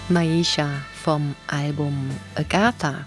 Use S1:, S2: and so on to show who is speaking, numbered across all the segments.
S1: Maisha vom Album Agatha.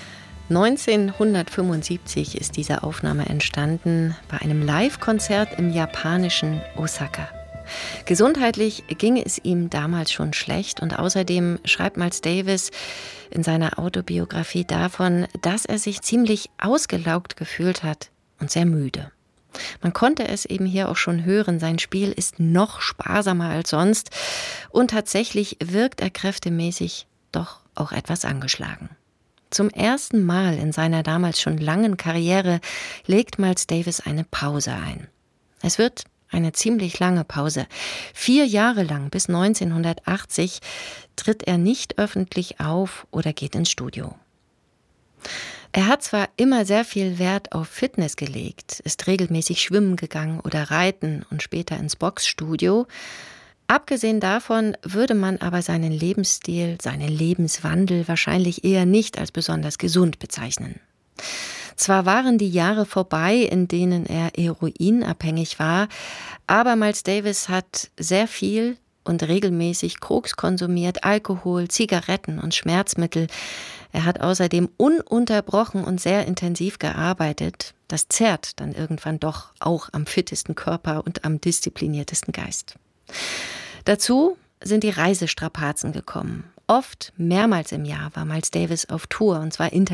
S1: 1975 ist diese Aufnahme entstanden bei einem Live-Konzert im japanischen Osaka. Gesundheitlich ging es ihm damals schon schlecht und außerdem schreibt Miles Davis in seiner Autobiografie davon, dass er sich ziemlich ausgelaugt gefühlt hat und sehr müde. Man konnte es eben hier auch schon hören, sein Spiel ist noch sparsamer als sonst und tatsächlich wirkt er kräftemäßig doch auch etwas angeschlagen. Zum ersten Mal in seiner damals schon langen Karriere legt Miles Davis eine Pause ein. Es wird eine ziemlich lange Pause. 4 Jahre lang, bis 1980, tritt er nicht öffentlich auf oder geht ins Studio. Er hat zwar immer sehr viel Wert auf Fitness gelegt, ist regelmäßig schwimmen gegangen oder reiten und später ins Boxstudio. Abgesehen davon würde man aber seinen Lebensstil, seinen Lebenswandel wahrscheinlich eher nicht als besonders gesund bezeichnen. Zwar waren die Jahre vorbei, in denen er heroinabhängig war, aber Miles Davis hat sehr viel und regelmäßig Koks konsumiert, Alkohol, Zigaretten und Schmerzmittel. Er hat außerdem ununterbrochen und sehr intensiv gearbeitet. Das zerrt dann irgendwann doch auch am fittesten Körper und am diszipliniertesten Geist. Dazu sind die Reisestrapazen gekommen. Oft, mehrmals im Jahr, war Miles Davis auf Tour, und zwar international.